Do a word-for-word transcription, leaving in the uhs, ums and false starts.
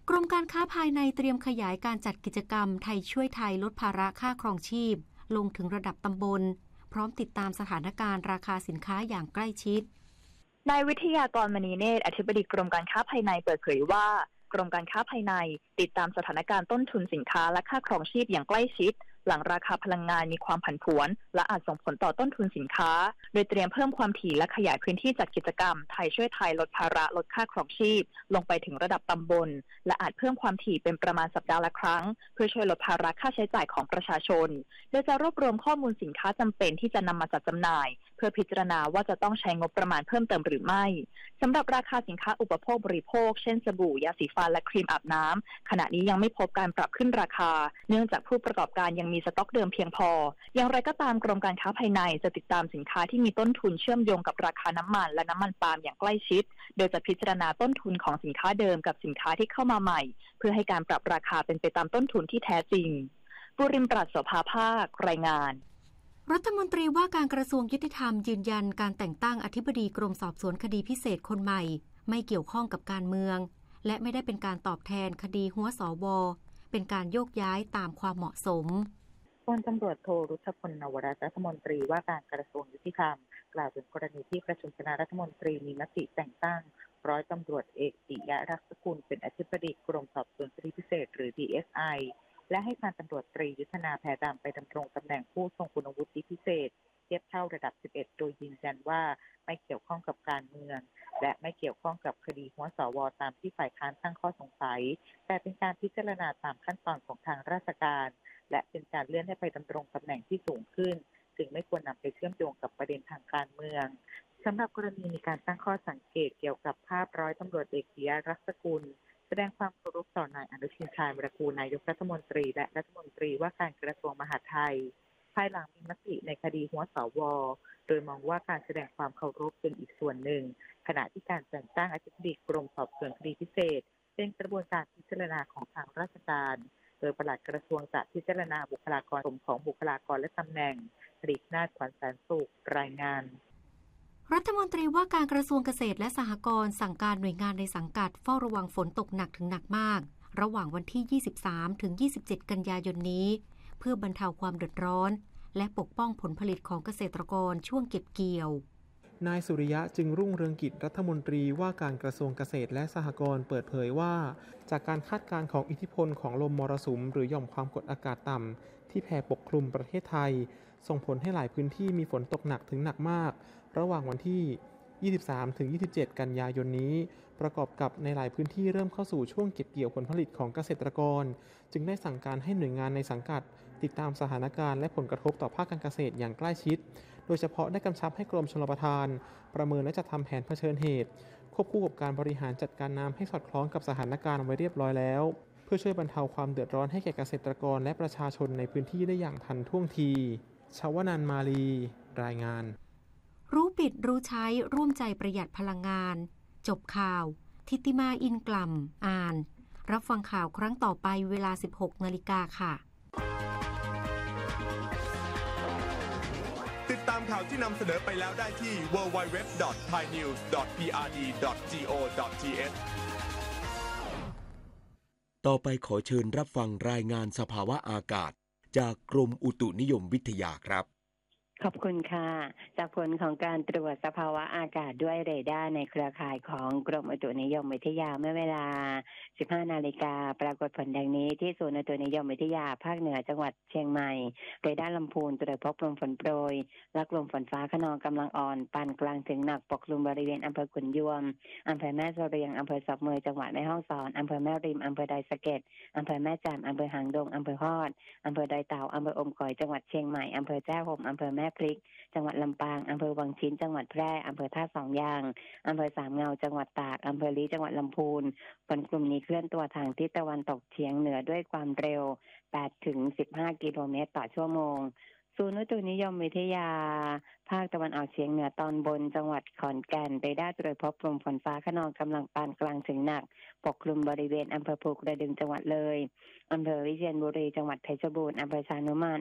กรมการค้าภายในเตรียมขยายการจัดกิจกรรมไทยช่วยไทยลดภาระค่าครองชีพลงถึงระดับตำบลพร้อมติดตามสถานการณ์ราคาสินค้าอย่างใกล้ชิดนายวิทยากรมณีเนตรอธิบดีกรมการค้าภายในเปิดเผยว่ากรมการค้าภายในติดตามสถานการณ์ต้นทุนสินค้าและค่าครองชีพอย่างใกล้ชิดหลังราคาพลังงานมีความผันผวนและอาจส่งผลต่อต้นทุนสินค้าโดยเตรียมเพิ่มความถี่และขยายพื้นที่จัดกิจกรรมไทยช่วยไทยลดภาระลดค่าครองชีพลงไปถึงระดับตำบลและอาจเพิ่มความถี่เป็นประมาณสัปดาห์ละครั้งเพื่อช่วยลดภาระค่าใช้จ่ายของประชาชนโดยจะรวบรวมข้อมูลสินค้าจำเป็นที่จะนำมาจัดจำหน่ายเพื่อพิจารณาว่าจะต้องใช้งบประมาณเพิ่มเติมหรือไม่สำหรับราคาสินค้าอุปโภคบริโภคเช่นสบู่ยาสีฟันและครีมอาบน้ำขณะนี้ยังไม่พบการปรับขึ้นราคาเนื่องจากผู้ประกอบการยังมีสต็อกเดิมเพียงพออย่างไรก็ตามกรมการค้าภายในจะติดตามสินค้าที่มีต้นทุนเชื่อมโยงกับราคาน้ำมันและน้ำมันปาล์มอย่างใกล้ชิดโดยจะพิจารณาต้นทุนของสินค้าเดิมกับสินค้าที่เข้ามาใหม่เพื่อให้การปรับราคาเป็นไปตามต้นทุนที่แท้จริงบุริมปราชโสภาภาครายงานรัฐมนตรีว่าการกระทรวงยุติธรรมยืนยันการแต่งตั้งอธิบดีกรมสอบสวนคดีพิเศษคนใหม่ไม่เกี่ยวข้องกับการเมืองและไม่ได้เป็นการตอบแทนคดีหัวสวเป็นการโยกย้ายตามความเหมาะสมพลตำรวจโทรุชพล นวรัตน์รัฐมนตรีว่าการกระทรวงยุติธรรมกล่าวถึงกรณีที่ประชุมคณะรัฐมนตรีมีมติแต่งตั้งร้อยตำรวจเอกปิยะรักษกุลเป็นอธิบดีกรมสอบสวนคดีพิเศษหรือ ดี เอส ไอ และให้พันตำรวจตรียุทธนาแพรดำไปดำรงตำแหน่งผู้ทรงคุณวุฒิพิเศษเทียบเท่าระดับสิบเอ็ดโดยยืนยันว่าไม่เกี่ยวข้องกับการเมืองและไม่เกี่ยวข้องกับคดีหัวสวตามที่ฝ่ายค้านตั้งข้อสงสัยแต่เป็นการพิจารณาตามขั้นตอนของทางราชการและเป็นการเลื่อนให้ไปดำรงตำแหน่งที่สูงขึ้นจึงไม่ควรนำไปเชื่อมโยงกับประเด็นทางการเมืองสำหรับกรณีมีการตั้งข้อสังเกตเกี่ยวกับภาพร้อยตำรวจเอกปิยะรักษกุลแสดงความเคารพต่อนายอนุทินชาญวิรากูลนายกรัฐมนตรีและรัฐมนตรีว่าการกระทรวงมหาดไทยภายหลังมีมติในคดีหัวสวโดยมองว่าการแสดงความเคารพเป็นอีกส่วนหนึ่งขณะที่การแต่งตั้งอธิบดีกรมสอบสวนคดีพิเศษเป็นกระบวนการพิจารณาของทางราชการโดยปลัดกระทรวงจะพิจารณาบุคลากรของบุคลากรและตำแหน่งผลิตนาถขวัญแสนสุขรายงานรัฐมนตรีว่าการกระทรวงเกษตรและสหกรณ์สั่งการหน่วยงานในสังกัดเฝ้าระวังฝนตกหนักถึงหนักมากระหว่างวันที่ยี่สิบสามถึงยี่สิบเจ็ดกันยายนนี้เพื่อบรรเทาความเดือดร้อนและปกป้องผลผลิตของเกษตรกรช่วงเก็บเกี่ยวนายสุริยะจึงรุ่งเรืองกิจรัฐมนตรีว่าการกระทรวงเกษตรและสหกรณ์เปิดเผยว่าจากการคาดการณ์ของอิทธิพลของลมมรสุมหรือหย่อมความกดอากาศต่ำที่แผ่ปกคลุมประเทศไทยส่งผลให้หลายพื้นที่มีฝนตกหนักถึงหนักมากระหว่างวันที่ยี่สิบสามถึงยี่สิบเจ็ดกันยายนนี้ประกอบกับในหลายพื้นที่เริ่มเข้าสู่ช่วงเก็บเกี่ยวผลผลิตของเกษตรกรจึงได้สั่งการให้หน่วยงานในสังกัดติดตามสถานการณ์และผลกระทบต่อภาคการเกษตรอย่างใกล้ชิดโดยเฉพาะได้กำชับให้กรมชลประทานประเมินและจัดทำแผนเผชิญเหตุควบคู่กับการบริหารจัดการน้ำให้สอดคล้องกับสถานการณ์ไว้เรียบร้อยแล้วเพื่อช่วยบรรเทาความเดือดร้อนให้แก่เกษตรกรและประชาชนในพื้นที่ได้อย่างทันท่วงทีชวนันท์ มาลีรายงานรู้ปิดรู้ใช้ร่วมใจประหยัดพลังงานจบข่าวทิติมาอินกล่ำอ่านรับฟังข่าวครั้งต่อไปเวลา สิบหกนาฬิกา ค่ะติดตามข่าวที่นำเสนอไปแล้วได้ที่ ดับเบิลยู ดับเบิลยู ดับเบิลยู ดอท ไทยนิวส์ ดอท พี อาร์ ดี ดอท จี โอ ดอท ที เอชต่อไปขอเชิญรับฟังรายงานสภาวะอากาศจากกรมอุตุนิยมวิทยาครับขอบคุณค่ะจากผลของการตรวจสภาวะอากาศด้วยเรดาร์ในเครือข่ายของกรมอุตุนิยมวิทยาเมื่อเวลา สิบห้านาฬิกาปรากฏผลดังนี้ที่ศูนย์อุตุนิยมวิทยาภาคเหนือจังหวัดเชียงใหม่เรดาร์ลำพูนตรวจพบลมฝนโปรยและลมฝนฟ้าคะนองกำลังอ่อนปานกลางถึงหนักปกคลุมบริเวณอำเภอขุนยวมอำเภอแม่เสรียงอำเภอสอบเมยจังหวัดแม่ฮ่องสอนอำเภอแม่ริมอำเภอดอยสะเก็ดอำเภอแม่แจ่มอำเภอหางดงอำเภอฮอดอำเภอดอยเต่าอำเภออมก๋อยจังหวัดเชียงใหม่อำเภอแจ้ห่มอำเภอแม่พริกจังหวัดลำปางอำเภอวังชิ้นจังหวัดแพร่อำเภอท่าสองยางอำเภอสามเงาจังหวัดตากอำเภอลี้จังหวัดลำพูนฝนกลุ่มนี้เคลื่อนตัวทางทิศตะวันตกเฉียงเหนือด้วยความเร็ว แปดถึงสิบห้า กิโลเมตรต่อชั่วโมงศูนย์อุตุนิยมวิทยาภาคตะวันออกเฉียงเหนือตอนบนจังหวัดขอนแก่นเรดาร์ตรวจพบลมฝนฟ้าคะนองกำลังปานกลางถึงหนักปกคลุมบริเวณอำเภอภูกระดึงจังหวัดเลยอำเภอวิเชียรบุรีจังหวัดเพชรบูรณ์อำเภอชานุมาน